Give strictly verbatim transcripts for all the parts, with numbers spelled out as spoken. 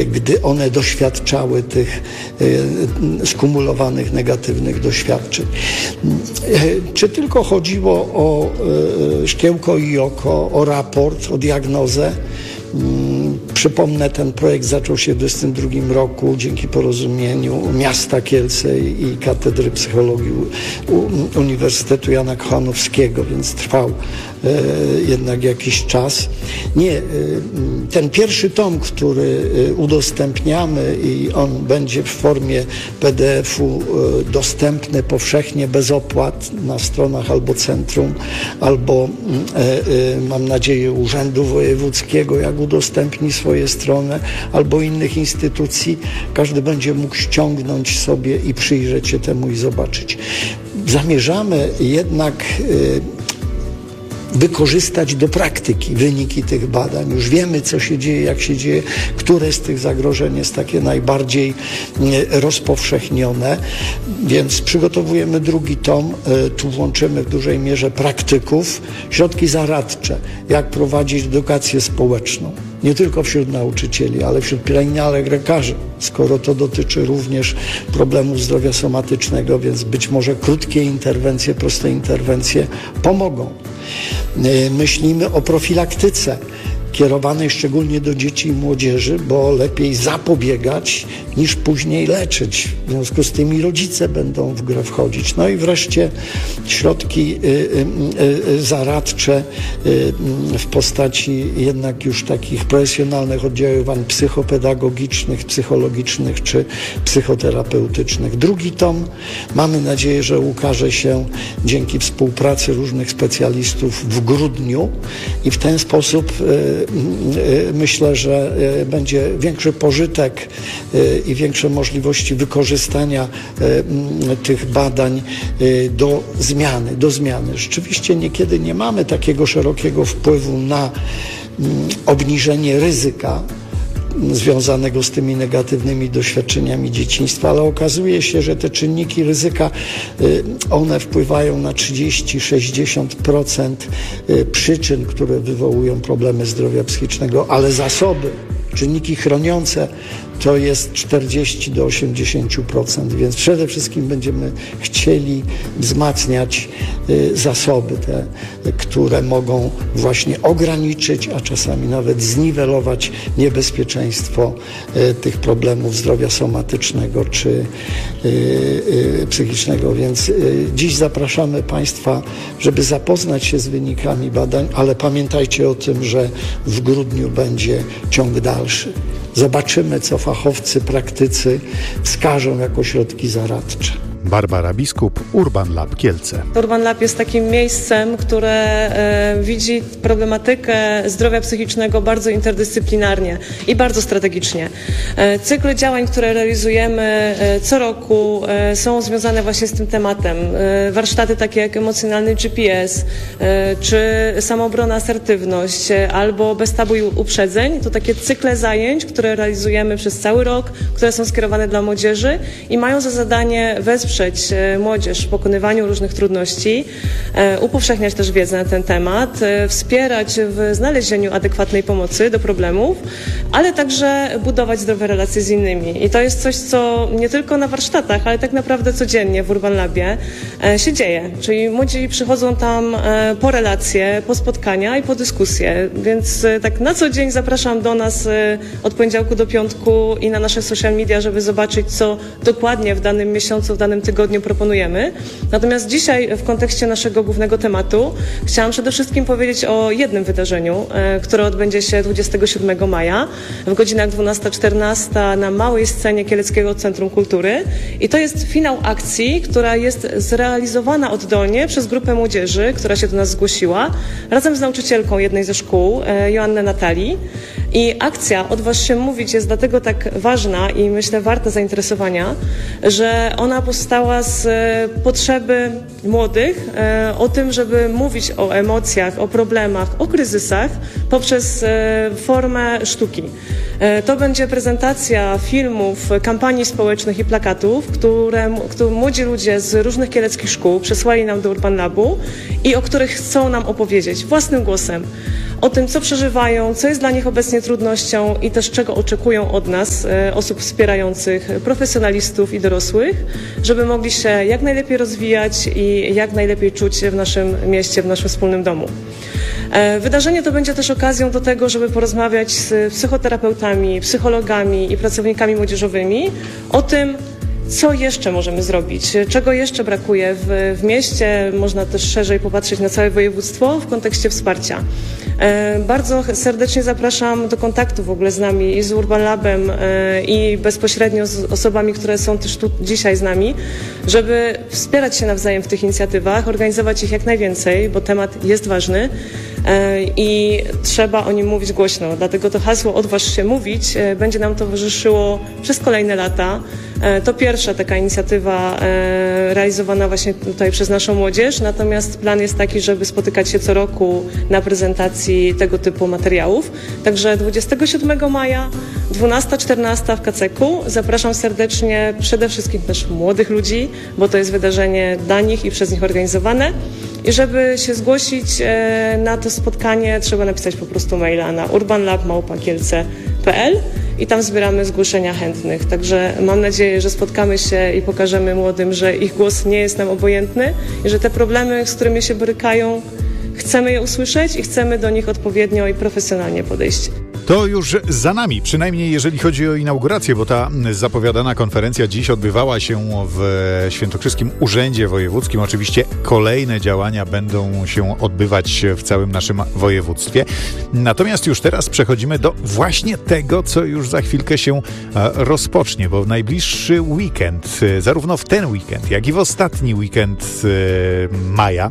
gdy one doświadczały tych skumulowanych negatywnych doświadczeń. Czy tylko chodziło o szkiełko i oko, o raport, o diagnozę? Przypomnę, ten projekt zaczął się w dwudziestym drugim roku dzięki porozumieniu miasta Kielce i Katedry Psychologii Uniwersytetu Jana Kochanowskiego, więc trwał e, jednak jakiś czas. Nie, e, ten pierwszy tom, który udostępniamy i on będzie w formie P D F-u e, dostępny powszechnie, bez opłat na stronach albo centrum, albo e, e, mam nadzieję Urzędu Wojewódzkiego, jak udostępni swoje strony, albo innych instytucji. Każdy będzie mógł ściągnąć sobie i przyjrzeć się temu i zobaczyć. Zamierzamy jednak y, wykorzystać do praktyki wyniki tych badań. Już wiemy, co się dzieje, jak się dzieje, które z tych zagrożeń jest takie najbardziej rozpowszechnione, więc przygotowujemy drugi tom. Tu włączymy w dużej mierze praktyków, środki zaradcze, jak prowadzić edukację społeczną. Nie tylko wśród nauczycieli, ale wśród pielęgniarek, lekarzy, skoro to dotyczy również problemów zdrowia somatycznego, więc być może krótkie interwencje, proste interwencje pomogą. Myślimy o profilaktyce kierowanej szczególnie do dzieci i młodzieży, bo lepiej zapobiegać niż później leczyć. W związku z tym i rodzice będą w grę wchodzić. No i wreszcie środki y, y, y, zaradcze y, w postaci jednak już takich profesjonalnych oddziaływań psychopedagogicznych, psychologicznych czy psychoterapeutycznych. Drugi tom, mamy nadzieję, że ukaże się dzięki współpracy różnych specjalistów w grudniu i w ten sposób y, myślę, że będzie większy pożytek i większe możliwości wykorzystania tych badań do zmiany, do zmiany. Rzeczywiście niekiedy nie mamy takiego szerokiego wpływu na obniżenie ryzyka związanego z tymi negatywnymi doświadczeniami dzieciństwa, ale okazuje się, że te czynniki ryzyka, one wpływają na trzydzieści do sześćdziesięciu procent przyczyn, które wywołują problemy zdrowia psychicznego, ale zasoby, czynniki chroniące to jest czterdzieści do osiemdziesięciu procent, więc przede wszystkim będziemy chcieli wzmacniać y, zasoby te, które mogą właśnie ograniczyć, a czasami nawet zniwelować niebezpieczeństwo y, tych problemów zdrowia somatycznego czy y, y, psychicznego. Więc y, dziś zapraszamy Państwa, żeby zapoznać się z wynikami badań, ale pamiętajcie o tym, że w grudniu będzie ciąg dalszy. Zobaczymy, co fachowcy, praktycy wskażą jako środki zaradcze. Barbara Biskup, Urban Lab Kielce. Urban Lab jest takim miejscem, które e, widzi problematykę zdrowia psychicznego bardzo interdyscyplinarnie i bardzo strategicznie. E, cykle działań, które realizujemy e, co roku e, są związane właśnie z tym tematem. E, warsztaty takie jak emocjonalny G P S, e, czy samoobrona, asertywność, e, albo bez tabu i uprzedzeń. To takie cykle zajęć, które realizujemy przez cały rok, które są skierowane dla młodzieży i mają za zadanie wesprzeć młodzież w pokonywaniu różnych trudności, upowszechniać też wiedzę na ten temat, wspierać w znalezieniu adekwatnej pomocy do problemów, ale także budować zdrowe relacje z innymi. I to jest coś, co nie tylko na warsztatach, ale tak naprawdę codziennie w Urban Labie się dzieje. Czyli młodzi przychodzą tam po relacje, po spotkania i po dyskusje. Więc tak na co dzień zapraszam do nas od poniedziałku do piątku i na nasze social media, żeby zobaczyć, co dokładnie w danym miesiącu, w danym tygodniu proponujemy. Natomiast dzisiaj w kontekście naszego głównego tematu chciałam przede wszystkim powiedzieć o jednym wydarzeniu, e, które odbędzie się dwudziestego siódmego maja w godzinach dwunasta czternaście na małej scenie Kieleckiego Centrum Kultury. I to jest finał akcji, która jest zrealizowana oddolnie przez grupę młodzieży, która się do nas zgłosiła, razem z nauczycielką jednej ze szkół, e, Joannę Natalii. I akcja Odważ się mówić jest dlatego tak ważna i myślę warta zainteresowania, że ona powstała z potrzeby młodych e, o tym, żeby mówić o emocjach, o problemach, o kryzysach poprzez e, formę sztuki. E, to będzie prezentacja filmów, kampanii społecznych i plakatów, które, które młodzi ludzie z różnych kieleckich szkół przesłali nam do Urban Labu i o których chcą nam opowiedzieć własnym głosem o tym, co przeżywają, co jest dla nich obecnie trudnością i też czego oczekują od nas, osób wspierających, profesjonalistów i dorosłych, żeby mogli się jak najlepiej rozwijać i jak najlepiej czuć się w naszym mieście, w naszym wspólnym domu. Wydarzenie to będzie też okazją do tego, żeby porozmawiać z psychoterapeutami, psychologami i pracownikami młodzieżowymi o tym, co jeszcze możemy zrobić, czego jeszcze brakuje w, w mieście. Można też szerzej popatrzeć na całe województwo w kontekście wsparcia. E, bardzo serdecznie zapraszam do kontaktu w ogóle z nami i z Urban Labem e, i bezpośrednio z osobami, które są też tu dzisiaj z nami, żeby wspierać się nawzajem w tych inicjatywach, organizować ich jak najwięcej, bo temat jest ważny e, i trzeba o nim mówić głośno. Dlatego to hasło "Odważ się mówić" e, będzie nam towarzyszyło przez kolejne lata. To pierwsza taka inicjatywa e, realizowana właśnie tutaj przez naszą młodzież, natomiast plan jest taki, żeby spotykać się co roku na prezentacji tego typu materiałów. Także dwudziestego siódmego maja, dwunasta czternasta w Kaceku. Zapraszam serdecznie przede wszystkim też młodych ludzi, bo to jest wydarzenie dla nich i przez nich organizowane. I żeby się zgłosić e, na to spotkanie, trzeba napisać po prostu maila na urbanlab małpa kielce kropka p l i tam zbieramy zgłoszenia chętnych. Także mam nadzieję, że spotkamy się i pokażemy młodym, że ich głos nie jest nam obojętny i że te problemy, z którymi się borykają, chcemy je usłyszeć i chcemy do nich odpowiednio i profesjonalnie podejść. To już za nami, przynajmniej jeżeli chodzi o inaugurację, bo ta zapowiadana konferencja dziś odbywała się w Świętokrzyskim Urzędzie Wojewódzkim. Oczywiście kolejne działania będą się odbywać w całym naszym województwie. Natomiast już teraz przechodzimy do właśnie tego, co już za chwilkę się rozpocznie, bo w najbliższy weekend, zarówno w ten weekend, jak i w ostatni weekend maja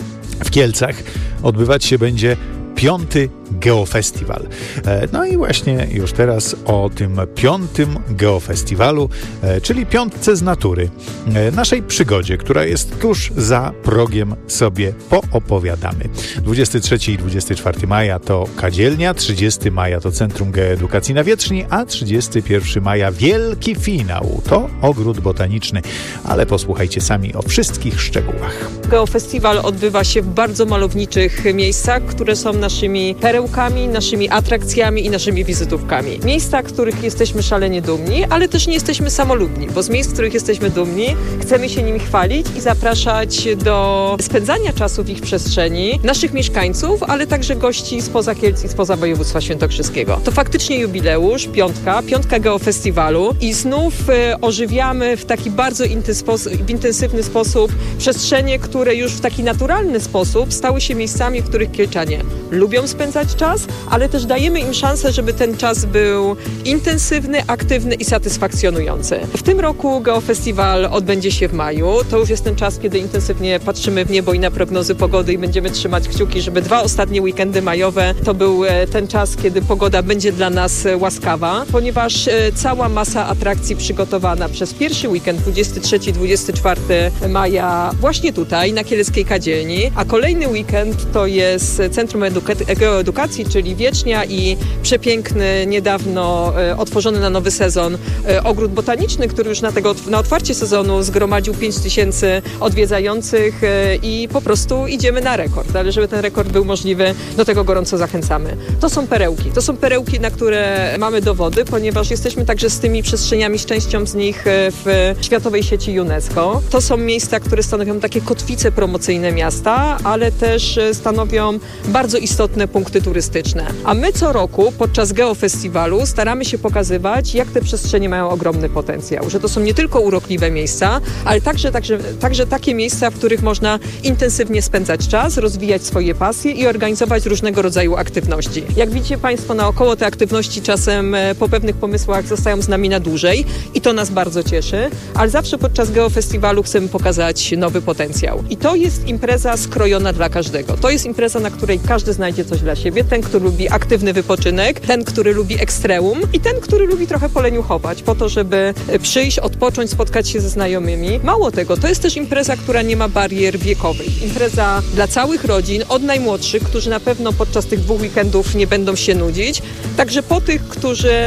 w Kielcach odbywać się będzie piąty Geofestiwal. No i właśnie już teraz o tym piątym Geofestiwalu, czyli piątce z natury, naszej przygodzie, która jest tuż za progiem, sobie poopowiadamy. dwudziestego trzeciego i dwudziestego czwartego maja to Kadzielnia, trzydziestego maja to Centrum Geoedukacji na Wietrzni, a trzydziestego pierwszego maja wielki finał, to Ogród Botaniczny. Ale posłuchajcie sami o wszystkich szczegółach. Geofestiwal odbywa się w bardzo malowniczych miejscach, które są naszymi perełkami, naszymi atrakcjami i naszymi wizytówkami. Miejsca, których jesteśmy szalenie dumni, ale też nie jesteśmy samolubni, bo z miejsc, w których jesteśmy dumni, chcemy się nimi chwalić i zapraszać do spędzania czasu w ich przestrzeni naszych mieszkańców, ale także gości spoza Kielc i spoza województwa świętokrzyskiego. To faktycznie jubileusz, piątka, piątka Geofestiwalu i znów e, ożywiamy w taki bardzo w intensywny sposób przestrzenie, które już w taki naturalny sposób stały się miejscami, w których Kielczanie lubią spędzać czas, ale też dajemy im szansę, żeby ten czas był intensywny, aktywny i satysfakcjonujący. W tym roku Geofestiwal odbędzie się w maju. To już jest ten czas, kiedy intensywnie patrzymy w niebo i na prognozy pogody i będziemy trzymać kciuki, żeby dwa ostatnie weekendy majowe to był ten czas, kiedy pogoda będzie dla nas łaskawa, ponieważ cała masa atrakcji przygotowana przez pierwszy weekend dwudziestego trzeciego i dwudziestego czwartego maja właśnie tutaj, na Kieleckiej Kadzielni, a kolejny weekend to jest Centrum Eduka- Geoedukacji, czyli Wiecznia i przepiękny, niedawno e, otworzony na nowy sezon e, Ogród Botaniczny, który już na, tego, na otwarcie sezonu zgromadził pięć tysięcy odwiedzających e, i po prostu idziemy na rekord. Ale żeby ten rekord był możliwy, do tego gorąco zachęcamy. To są perełki. To są perełki, na które mamy dowody, ponieważ jesteśmy także z tymi przestrzeniami, z częścią z nich w Światowej Sieci UNESCO. To są miejsca, które stanowią takie kotwice promocyjne miasta, ale też stanowią bardzo istotne punkty turystyczne. A my co roku podczas Geofestiwalu staramy się pokazywać, jak te przestrzenie mają ogromny potencjał. Że to są nie tylko urokliwe miejsca, ale także, także, także takie miejsca, w których można intensywnie spędzać czas, rozwijać swoje pasje i organizować różnego rodzaju aktywności. Jak widzicie Państwo naokoło, te aktywności czasem po pewnych pomysłach zostają z nami na dłużej i to nas bardzo cieszy, ale zawsze podczas Geofestiwalu chcemy pokazać nowy potencjał. I to jest impreza skrojona dla każdego. To jest impreza, na której każdy znajdzie coś dla siebie. Ten, który lubi aktywny wypoczynek, ten, który lubi ekstremum i ten, który lubi trochę poleniuchować po to, żeby przyjść, odpocząć, spotkać się ze znajomymi. Mało tego, to jest też impreza, która nie ma barier wiekowych. Impreza dla całych rodzin, od najmłodszych, którzy na pewno podczas tych dwóch weekendów nie będą się nudzić, także po tych, którzy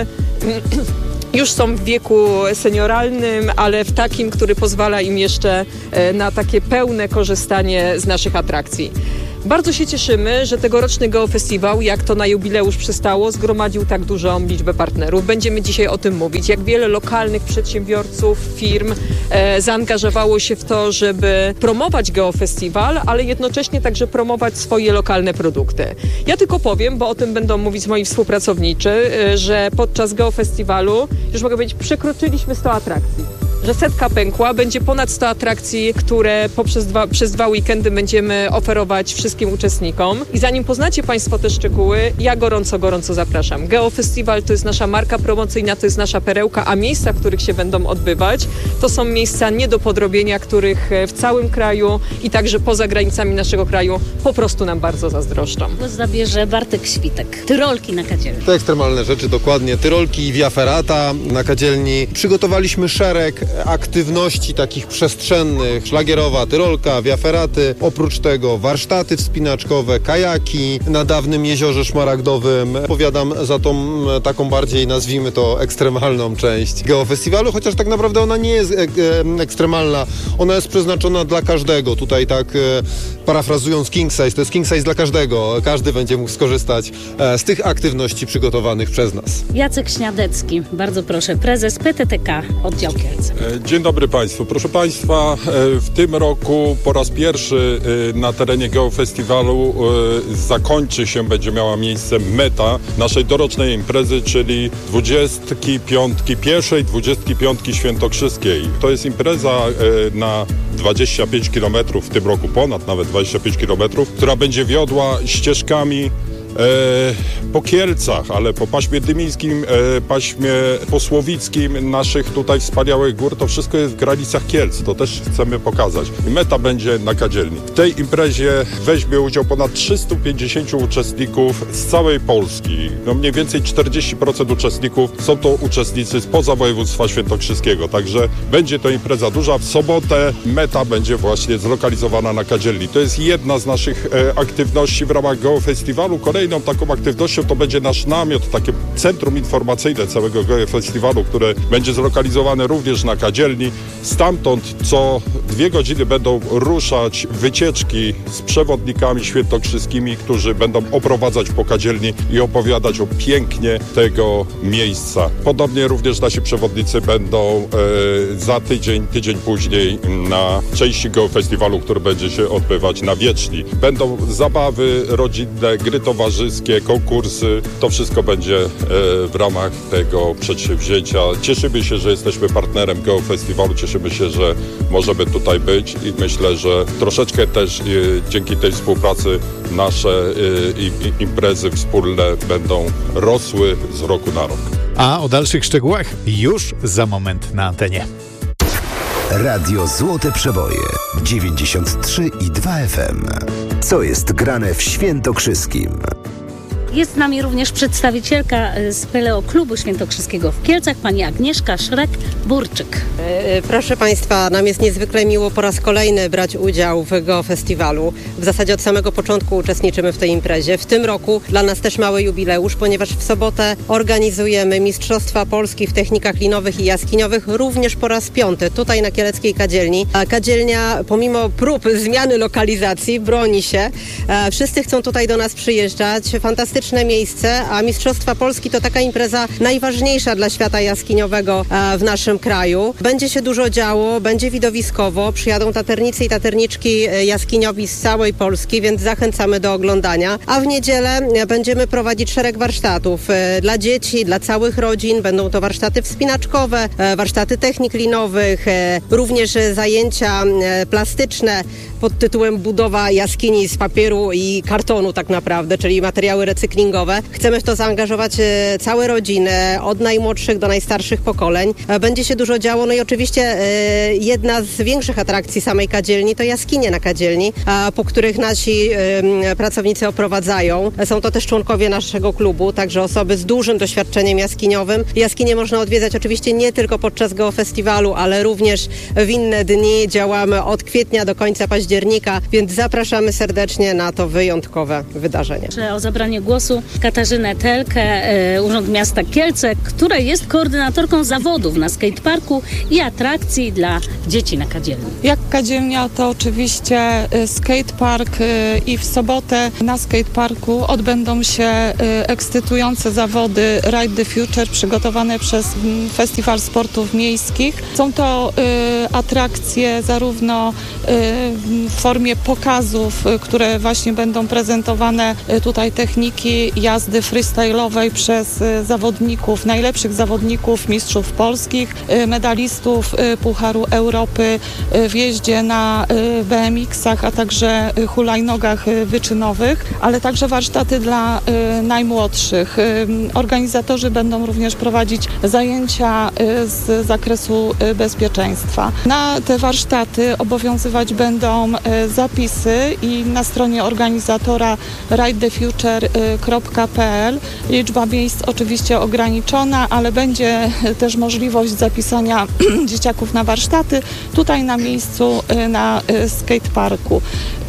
już są w wieku senioralnym, ale w takim, który pozwala im jeszcze na takie pełne korzystanie z naszych atrakcji. Bardzo się cieszymy, że tegoroczny Geofestiwal, jak to na jubileusz przystało, zgromadził tak dużą liczbę partnerów. Będziemy dzisiaj o tym mówić, jak wiele lokalnych przedsiębiorców, firm e, zaangażowało się w to, żeby promować Geofestiwal, ale jednocześnie także promować swoje lokalne produkty. Ja tylko powiem, bo o tym będą mówić moi współpracownicy, e, że podczas Geofestiwalu, już mogę powiedzieć, przekroczyliśmy sto atrakcji. Że setka pękła, będzie ponad sto atrakcji, które poprzez dwa, przez dwa weekendy będziemy oferować wszystkim uczestnikom. I zanim poznacie Państwo te szczegóły, ja gorąco, gorąco zapraszam. Geofestiwal to jest nasza marka promocyjna, to jest nasza perełka, a miejsca, w których się będą odbywać, to są miejsca nie do podrobienia, których w całym kraju i także poza granicami naszego kraju po prostu nam bardzo zazdroszczą. Głos zabierze Bartek Świtek. Tyrolki na Kadzielni. Te ekstremalne rzeczy, dokładnie. Tyrolki i Via Ferrata na Kadzielni. Przygotowaliśmy szereg aktywności takich przestrzennych, szlagierowa tyrolka, Via Ferraty, oprócz tego warsztaty wspinaczkowe, kajaki na dawnym jeziorze szmaragdowym. Odpowiadam za tą taką bardziej, nazwijmy to, ekstremalną część Geofestiwalu, chociaż tak naprawdę ona nie jest ek ekstremalna, ona jest przeznaczona dla każdego. Tutaj tak e, parafrazując king size, to jest king size dla każdego, każdy będzie mógł skorzystać e, z tych aktywności przygotowanych przez nas. Jacek Śniadecki, bardzo proszę, prezes P T T K oddział Kielce. Dzień dobry Państwu. Proszę Państwa, w tym roku po raz pierwszy na terenie Geofestiwalu zakończy się, będzie miała miejsce meta naszej dorocznej imprezy, czyli dwudziestki piątki, pierwszej dwudziestki piątki świętokrzyskiej. To jest impreza na dwadzieścia pięć kilometrów, w tym roku ponad nawet dwadzieścia pięć kilometrów, która będzie wiodła ścieżkami E, po Kielcach, ale po paśmie dymińskim, e, paśmie posłowickim naszych tutaj wspaniałych gór, to wszystko jest w granicach Kielc, to też chcemy pokazać. I meta będzie na Kadzielni. W tej imprezie weźmie udział ponad trzystu pięćdziesięciu uczestników z całej Polski. No mniej więcej czterdzieści procent uczestników są to uczestnicy spoza województwa świętokrzyskiego, także będzie to impreza duża. W sobotę meta będzie właśnie zlokalizowana na Kadzielni. To jest jedna z naszych e, aktywności w ramach Geofestiwalu. Kolejną taką aktywnością to będzie nasz namiot, takie centrum informacyjne całego Geofestiwalu, które będzie zlokalizowane również na Kadzielni. Stamtąd co dwie godziny będą ruszać wycieczki z przewodnikami świętokrzyskimi, którzy będą oprowadzać po Kadzielni i opowiadać o pięknie tego miejsca. Podobnie również nasi przewodnicy będą e, za tydzień, tydzień później na części Geofestiwalu, który będzie się odbywać na Wieczni. Będą zabawy rodzinne, gry towarzyskie, konkursy. To wszystko będzie e, w ramach tego przedsięwzięcia. Cieszymy się, że jesteśmy partnerem Geofestiwalu, cieszymy się, że możemy tutaj być i myślę, że troszeczkę też e, dzięki tej współpracy nasze e, i, i imprezy wspólne będą rosły z roku na rok. A o dalszych szczegółach już za moment na antenie. Radio Złote Przeboje dziewięćdziesiąt trzy i dwa F M. Co jest grane w Świętokrzyskim? Jest z nami również przedstawicielka z P L E O Klubu Świętokrzyskiego w Kielcach, pani Agnieszka Szrek-Burczyk. Proszę Państwa, nam jest niezwykle miło po raz kolejny brać udział w Geofestiwalu. W zasadzie od samego początku uczestniczymy w tej imprezie. W tym roku dla nas też mały jubileusz, ponieważ w sobotę organizujemy Mistrzostwa Polski w technikach linowych i jaskiniowych również po raz piąty, tutaj na kieleckiej Kadzielni. A Kadzielnia pomimo prób zmiany lokalizacji broni się. Wszyscy chcą tutaj do nas przyjeżdżać. Fantastyczne miejsce, a Mistrzostwa Polski to taka impreza najważniejsza dla świata jaskiniowego w naszym kraju. Będzie się dużo działo, będzie widowiskowo, przyjadą taternicy i taterniczki jaskiniowi z całej Polski, więc zachęcamy do oglądania. A w niedzielę będziemy prowadzić szereg warsztatów dla dzieci, dla całych rodzin. Będą to warsztaty wspinaczkowe, warsztaty technik linowych, również zajęcia plastyczne pod tytułem budowa jaskini z papieru i kartonu tak naprawdę, czyli materiały recyklingowe. Chcemy w to zaangażować całe rodziny, od najmłodszych do najstarszych pokoleń. Będzie się dużo działo, no i oczywiście jedna z większych atrakcji samej Kadzielni to jaskinie na Kadzielni, po których nasi pracownicy oprowadzają. Są to też członkowie naszego klubu, także osoby z dużym doświadczeniem jaskiniowym. Jaskinie można odwiedzać oczywiście nie tylko podczas Geofestiwalu, ale również w inne dni. Działamy od kwietnia do końca października, więc zapraszamy serdecznie na to wyjątkowe wydarzenie. O zabranie głosu głosu Katarzynę Telkę, e, Urząd Miasta Kielce, która jest koordynatorką zawodów na skateparku i atrakcji dla dzieci na Kadzielni. Jak Kadzielnia, to oczywiście y, skatepark y, i w sobotę na skateparku odbędą się y, ekscytujące zawody Ride the Future przygotowane przez y, Festiwal Sportów Miejskich. Są to y, atrakcje zarówno y, w formie pokazów, y, które właśnie będą prezentowane y, tutaj techniki jazdy freestyle'owej przez y, zawodników, najlepszych zawodników, mistrzów polskich, y, medalistów y, Pucharu Europy y, w jeździe na y, B M X-ach, a także y, hulajnogach y, wyczynowych, ale także warsztaty dla y, najmłodszych. Y, organizatorzy będą również prowadzić zajęcia y, z zakresu y, bezpieczeństwa. Na te warsztaty obowiązywać będą y, zapisy i na stronie organizatora ride the future kropka p l. Liczba miejsc oczywiście ograniczona, ale będzie też możliwość zapisania dzieciaków na warsztaty tutaj na miejscu na skateparku.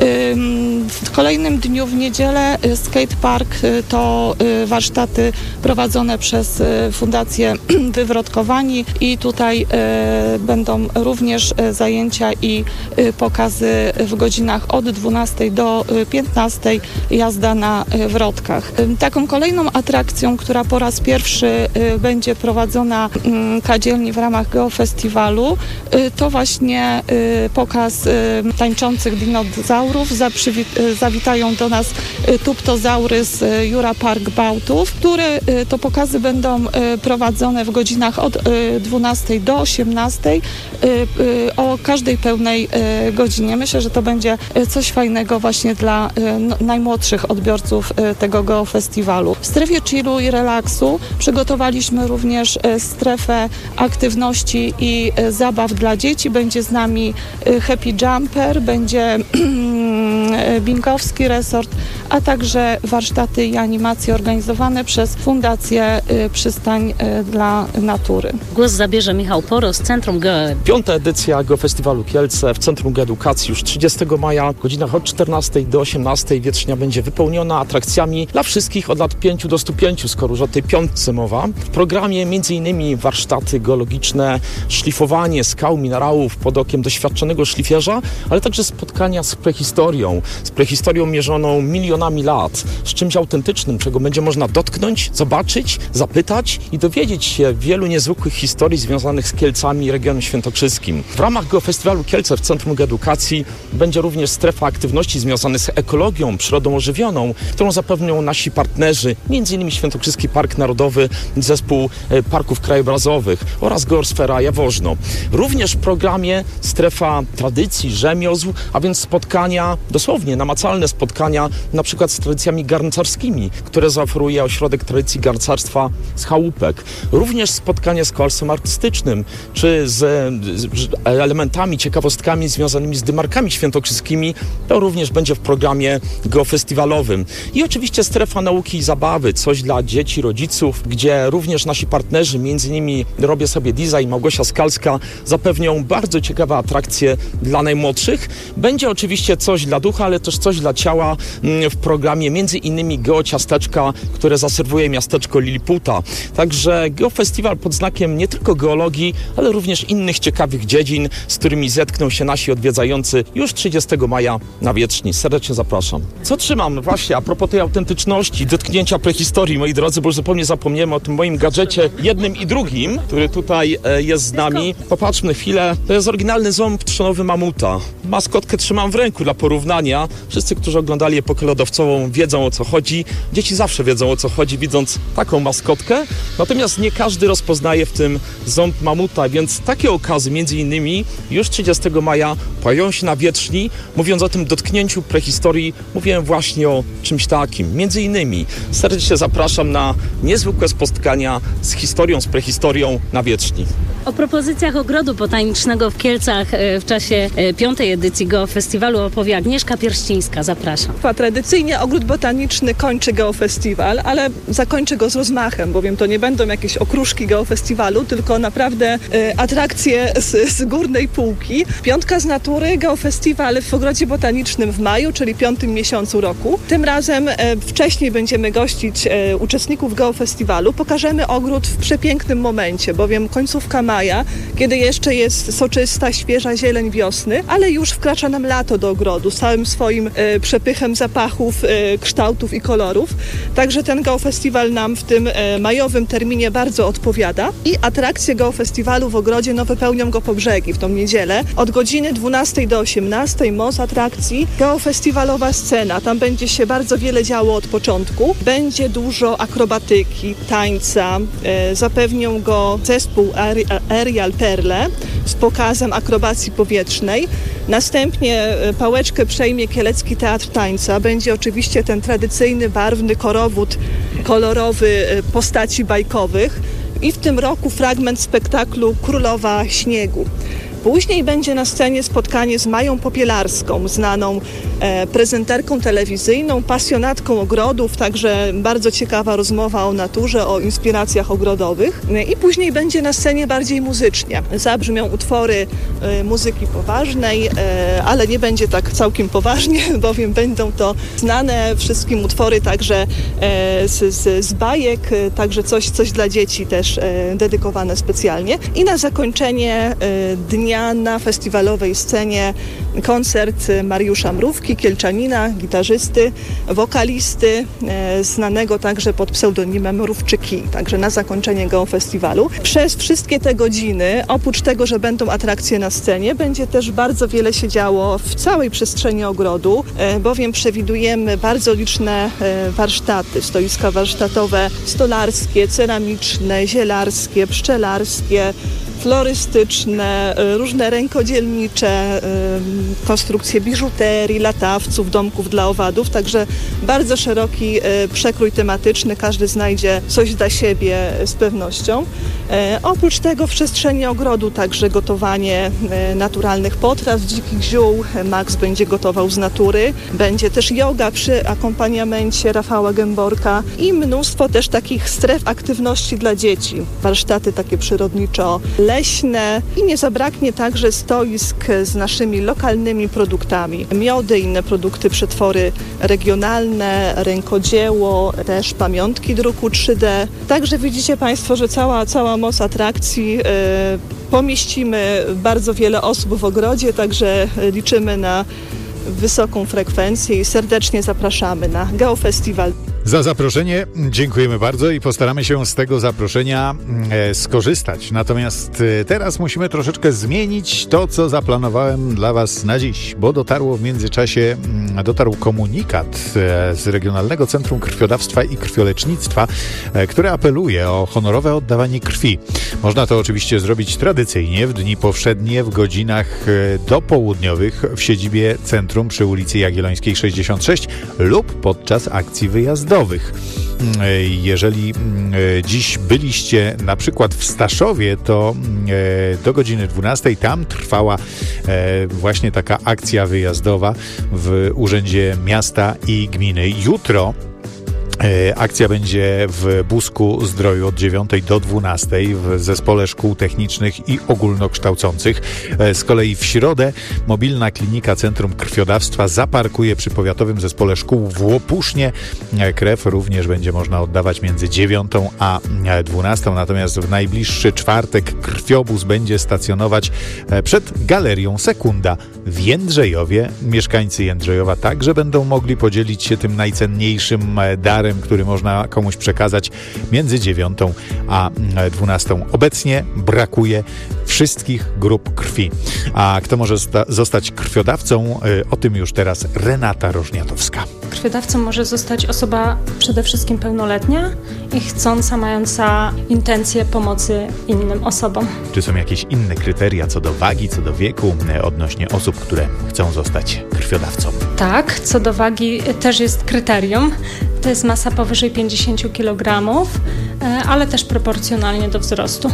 W kolejnym dniu w niedzielę skatepark to warsztaty prowadzone przez Fundację Wywrotkowani i tutaj będą również zajęcia i pokazy w godzinach od dwunastej do piętnastej, jazda na wrotkach. Taką kolejną atrakcją, która po raz pierwszy będzie prowadzona Kadzielni w ramach Geofestiwalu, to właśnie pokaz tańczących dinozaurów. Zawitają do nas tuptozaury z Jura Park Bałtów, które to pokazy będą prowadzone w godzinach od dwunastej do osiemnastej o każdej pełnej godzinie. Myślę, że to będzie coś fajnego właśnie dla najmłodszych odbiorców tego Geofestiwalu. W strefie chillu i relaksu przygotowaliśmy również strefę aktywności i zabaw dla dzieci. Będzie z nami Happy Jumper, będzie Binkowski Resort, a także warsztaty i animacje organizowane przez Fundację Przystań dla Natury. Głos zabierze Michał Poro z Centrum Geo. Piąta edycja Geofestiwalu Kielce w Centrum Geoedukacji już trzydziestego maja w godzinach od czternastej do osiemnastej. Wietrznia będzie wypełniona atrakcjami dla wszystkich od lat pięciu do stu pięciu, skoro już o tej piątce mowa. W programie między innymi warsztaty geologiczne, szlifowanie skał, minerałów pod okiem doświadczonego szlifierza, ale także spotkania z prehistorią, z prehistorią mierzoną milionami lat, z czymś autentycznym, czego będzie można dotknąć, zobaczyć, zapytać i dowiedzieć się wielu niezwykłych historii związanych z Kielcami i regionem świętokrzyskim. W ramach Geofestiwalu Kielce w Centrum Geoedukacji będzie również strefa aktywności związanych z ekologią, przyrodą ożywioną, którą zapewnią nasi partnerzy, między innymi Świętokrzyski Park Narodowy, Zespół Parków Krajobrazowych oraz Geosfera Jaworzno. Również w programie strefa tradycji, rzemiosł, a więc spotkania, dosłownie namacalne spotkania, na przykład z tradycjami garncarskimi, które zaoferuje Ośrodek Tradycji Garncarstwa z Chałupek. Również spotkania z koalstwem artystycznym, czy z, z elementami, ciekawostkami związanymi z dymarkami świętokrzyskimi, to również będzie w programie geofestiwalowym. I oczywiście strefa nauki i zabawy, coś dla dzieci, rodziców, gdzie również nasi partnerzy, między innymi Robię Sobie Design, Małgosia Skalska, zapewnią bardzo ciekawe atrakcje dla najmłodszych. Będzie oczywiście coś dla ducha, ale też coś dla ciała w programie, między innymi geociasteczka, które zaserwuje miasteczko Liliputa. Także geofestiwal pod znakiem nie tylko geologii, ale również innych ciekawych dziedzin, z którymi zetkną się nasi odwiedzający już trzydziestego maja na Wietrzni. Serdecznie zapraszam. Co trzymam? Właśnie, a propos tej autentyczności, dotknięcia prehistorii, moi drodzy, bo już zupełnie zapomniałem o tym moim gadżecie, jednym i drugim, który tutaj e, jest z nami. Popatrzmy chwilę. To jest oryginalny ząb trzonowy mamuta. Maskotkę trzymam w ręku dla porównania. Wszyscy, którzy oglądali epokę lodowcową, wiedzą, o co chodzi. Dzieci zawsze wiedzą, o co chodzi, widząc taką maskotkę. Natomiast nie każdy rozpoznaje w tym ząb mamuta, więc takie okazy, między innymi już trzydziestego maja pojawią się na Wietrzni. Mówiąc o tym dotknięciu prehistorii, mówiłem właśnie o czymś takim. Między innymi serdecznie zapraszam na niezwykłe spotkania z historią, z prehistorią na Wietrzni. O propozycjach Ogrodu Botanicznego w Kielcach w czasie piątej edycji Geofestiwalu opowie Agnieszka Pierścińska, zapraszam. Tradycyjnie Ogród Botaniczny kończy Geofestiwal, ale zakończy go z rozmachem, bowiem to nie będą jakieś okruszki Geofestiwalu, tylko naprawdę y, atrakcje z, z górnej półki. Piątka z natury, Geofestiwal w Ogrodzie Botanicznym w maju, czyli piątym miesiącu roku. Tym razem y, wcześniej będziemy gościć y, uczestników Geofestiwalu. Pokażemy ogród w przepięknym momencie, bowiem końcówka maja, kiedy jeszcze jest soczysta, świeża zieleń wiosny, ale już wkracza nam lato do ogrodu z całym swoim y, przepychem zapachów, y, kształtów i kolorów. Także ten Geofestiwal nam w tym y, majowym terminie bardzo odpowiada i atrakcje Geofestiwalu w ogrodzie no, wypełnią go po brzegi w tą niedzielę. Od godziny dwunastej do osiemnastej most atrakcji, geofestiwalowa scena. Tam będzie się bardzo wiele działo od początku. Będzie dużo akrobatyki, tańca. Y, zapewnią go zespół Aerial Perle z pokazem akrobacji powietrznej. Następnie pałeczkę przejmie Kielecki Teatr Tańca. Będzie oczywiście ten tradycyjny, barwny korowód kolorowy postaci bajkowych i w tym roku fragment spektaklu Królowa Śniegu. Później będzie na scenie spotkanie z Mają Popielarską, znaną e, prezenterką telewizyjną, pasjonatką ogrodów, także bardzo ciekawa rozmowa o naturze, o inspiracjach ogrodowych. I później będzie na scenie bardziej muzycznie. Zabrzmią utwory e, muzyki poważnej, e, ale nie będzie tak całkiem poważnie, bowiem będą to znane wszystkim utwory także e, z, z, z bajek, e, także coś, coś dla dzieci też e, dedykowane specjalnie. I na zakończenie e, dnia na festiwalowej scenie koncert Mariusza Mrówki, kielczanina, gitarzysty, wokalisty, e, znanego także pod pseudonimem Mrówczyki, także na zakończenie Geofestiwalu. Przez wszystkie te godziny, oprócz tego, że będą atrakcje na scenie, będzie też bardzo wiele się działo w całej przestrzeni ogrodu, e, bowiem przewidujemy bardzo liczne e, warsztaty, stoiska warsztatowe, stolarskie, ceramiczne, zielarskie, pszczelarskie, florystyczne, różne rękodzielnicze, konstrukcje biżuterii, latawców, domków dla owadów, także bardzo szeroki przekrój tematyczny, każdy znajdzie coś dla siebie z pewnością. Oprócz tego w przestrzeni ogrodu także gotowanie naturalnych potraw, dzikich ziół, Max będzie gotował z natury, będzie też joga przy akompaniamencie Rafała Gęborka i mnóstwo też takich stref aktywności dla dzieci, warsztaty takie przyrodniczo leśne i nie zabraknie także stoisk z naszymi lokalnymi produktami. Miody, inne produkty, przetwory regionalne, rękodzieło, też pamiątki druku trzy D. Także widzicie Państwo, że cała, cała moc atrakcji. Yy, pomieścimy bardzo wiele osób w ogrodzie, także liczymy na wysoką frekwencję i serdecznie zapraszamy na Geofestiwal. Za zaproszenie dziękujemy bardzo i postaramy się z tego zaproszenia e, skorzystać. Natomiast e, teraz musimy troszeczkę zmienić to, co zaplanowałem dla Was na dziś, bo dotarło w międzyczasie, m, dotarł komunikat e, z Regionalnego Centrum Krwiodawstwa i Krwiolecznictwa, e, które apeluje o honorowe oddawanie krwi. Można to oczywiście zrobić tradycyjnie w dni powszednie w godzinach e, dopołudniowych w siedzibie centrum przy ulicy Jagiellońskiej sześćdziesiąt sześć lub podczas akcji wyjazdowych. Jeżeli dziś byliście na przykład w Staszowie, to do godziny dwunastej tam trwała właśnie taka akcja wyjazdowa w Urzędzie Miasta i Gminy. Jutro akcja będzie w Busku Zdroju od dziewiątej do dwunastej w Zespole Szkół Technicznych i Ogólnokształcących. Z kolei w środę mobilna klinika Centrum Krwiodawstwa zaparkuje przy Powiatowym Zespole Szkół w Łopusznie. Krew również będzie można oddawać między dziewiątą a dwunastą, natomiast w najbliższy czwartek krwiobóz będzie stacjonować przed Galerią Sekunda w Jędrzejowie. Mieszkańcy Jędrzejowa także będą mogli podzielić się tym najcenniejszym darem, który można komuś przekazać między dziewiątą a dwunastą. Obecnie brakuje wszystkich grup krwi. A kto może zostać krwiodawcą? O tym już teraz Renata Rożniatowska. Krwiodawcą może zostać osoba przede wszystkim pełnoletnia i chcąca, mająca intencję pomocy innym osobom. Czy są jakieś inne kryteria co do wagi, co do wieku odnośnie osób, które chcą zostać krwiodawcą? Tak, co do wagi też jest kryterium. To jest masa powyżej pięćdziesiąt kilogramów, ale też proporcjonalnie do wzrostu.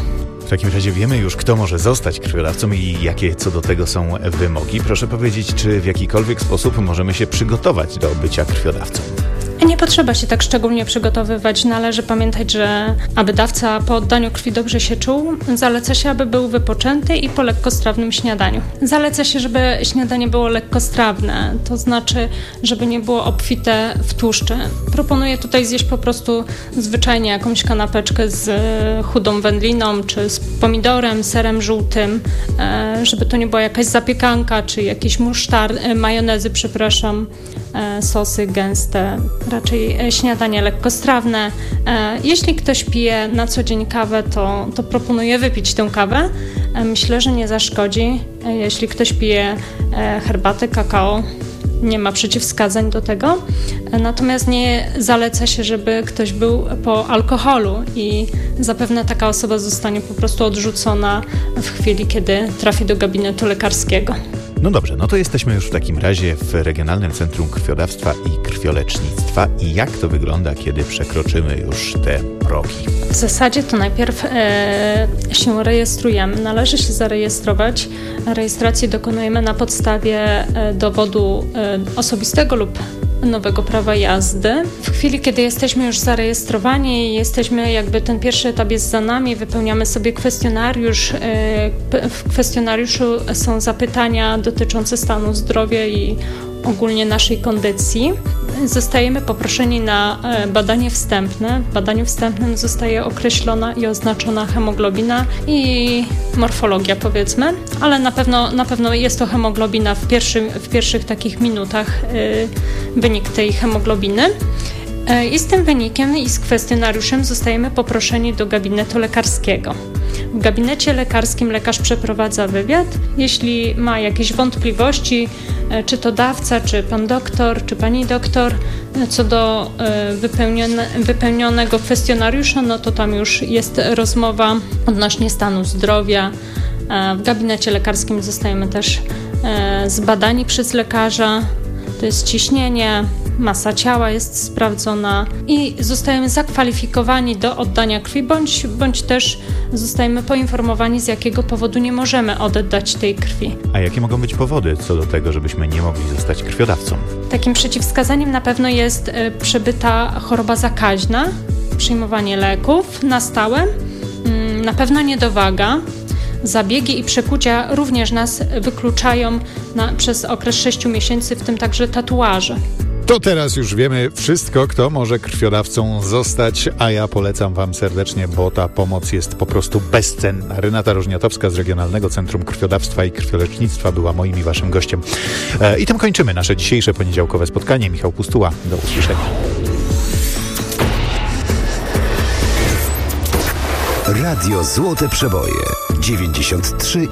W takim razie wiemy już, kto może zostać krwiodawcą i jakie co do tego są wymogi. Proszę powiedzieć, czy w jakikolwiek sposób możemy się przygotować do bycia krwiodawcą? Nie potrzeba się tak szczególnie przygotowywać. Należy pamiętać, że aby dawca po oddaniu krwi dobrze się czuł, zaleca się, aby był wypoczęty i po lekkostrawnym śniadaniu. Zaleca się, żeby śniadanie było lekkostrawne, to znaczy, żeby nie było obfite w tłuszcze. Proponuję tutaj zjeść po prostu zwyczajnie jakąś kanapeczkę z chudą wędliną, czy z pomidorem, serem żółtym, żeby to nie była jakaś zapiekanka, czy jakieś musztar, majonezy, przepraszam, sosy gęste, raczej śniadanie lekkostrawne. Jeśli ktoś pije na co dzień kawę, to, to proponuję wypić tę kawę. Myślę, że nie zaszkodzi. Jeśli ktoś pije herbatę, kakao, nie ma przeciwwskazań do tego. Natomiast nie zaleca się, żeby ktoś był po alkoholu i zapewne taka osoba zostanie po prostu odrzucona w chwili, kiedy trafi do gabinetu lekarskiego. No dobrze, no to jesteśmy już w takim razie w Regionalnym Centrum Krwiodawstwa i Krwiolecznictwa. I jak to wygląda, kiedy przekroczymy już te progi? W zasadzie to najpierw e, się rejestrujemy. Należy się zarejestrować. Rejestracji dokonujemy na podstawie e, dowodu e, osobistego lub nowego prawa jazdy. W chwili, kiedy jesteśmy już zarejestrowani i jesteśmy, jakby ten pierwszy etap jest za nami, wypełniamy sobie kwestionariusz. W kwestionariuszu są zapytania dotyczące stanu zdrowia i ogólnie naszej kondycji. Zostajemy poproszeni na badanie wstępne. W badaniu wstępnym zostaje określona i oznaczona hemoglobina i morfologia, powiedzmy, ale na pewno, na pewno jest to hemoglobina w, pierwszym, w pierwszych takich minutach, yy, wynik tej hemoglobiny. I z tym wynikiem i z kwestionariuszem zostajemy poproszeni do gabinetu lekarskiego. W gabinecie lekarskim lekarz przeprowadza wywiad. Jeśli ma jakieś wątpliwości, czy to dawca, czy pan doktor, czy pani doktor, co do wypełnione, wypełnionego kwestionariusza, no to tam już jest rozmowa odnośnie stanu zdrowia. W gabinecie lekarskim zostajemy też zbadani przez lekarza. To jest ciśnienie, masa ciała jest sprawdzona i zostajemy zakwalifikowani do oddania krwi, bądź, bądź też zostajemy poinformowani, z jakiego powodu nie możemy oddać tej krwi. A jakie mogą być powody co do tego, żebyśmy nie mogli zostać krwiodawcą? Takim przeciwwskazaniem na pewno jest przebyta choroba zakaźna, przyjmowanie leków na stałe, na pewno niedowaga. Zabiegi i przekucia również nas wykluczają na, przez okres sześciu miesięcy, w tym także tatuaże. To teraz już wiemy wszystko, kto może krwiodawcą zostać, a ja polecam wam serdecznie, bo ta pomoc jest po prostu bezcenna. Renata Rożniatowska z Regionalnego Centrum Krwiodawstwa i Krwiolecznictwa była moim i waszym gościem. E, I tym kończymy nasze dzisiejsze poniedziałkowe spotkanie. Michał Pustuła, do usłyszenia. Radio Złote Przeboje dziewięćdziesiąt trzy